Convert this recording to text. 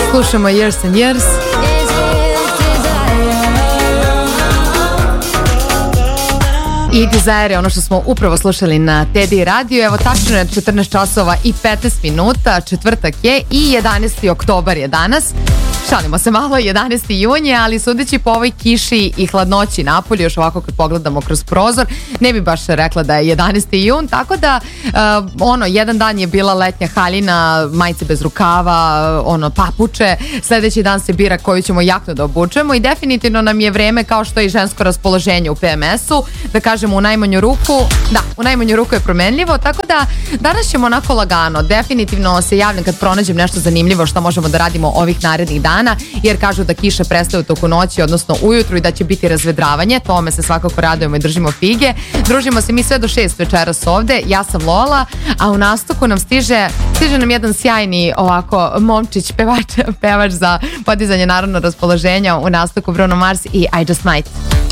Slušamo Years and Years. I Desire je ono što smo upravo slušali na Teddy Radio. Evo tačno je 14 časova i 15 minuta, četvrtak je i 11. oktobar je danas. Šalimo se malo, 11. jun je, ali sudeći po ovoj kiši i hladnoći napolju, još ovako kad pogledamo kroz prozor, ne bi baš rekla da je 11. jun, tako da jedan dan je bila letnja haljina, majice bez rukava, papuče, sledeći dan se bira koju ćemo jaknu da obučemo i definitivno nam je vreme, kao što je i žensko raspoloženje u PMS-u, da kažemo u najmanju ruku je promenljivo, tako da danas ćemo onako lagano, definitivno se javljam kad pronađem nešto zanimljivo što možemo da radimo ovih narednih dana, jer kažu da kiša prestaje u toku noći, odnosno ujutru, i da će biti razvedravanje. Tome se svakako radujemo i držimo fige. Družimo se mi sve do 6 večeras ovde. Ja sam Lola, a u nastupu nam stiže nam jedan sjajni ovako momčić, pevač za podizanje narodnog raspoloženja u nastupu, Bruno Mars i I Just Might.